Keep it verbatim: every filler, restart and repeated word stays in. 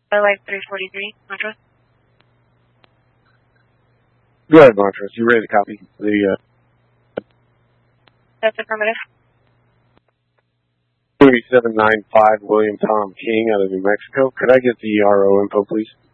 Life three forty-three, Montrose. Go ahead, Montrose. You ready to copy the... Uh... That's affirmative. three seven nine five William Tom King out of New Mexico. Could I get the R O info, please?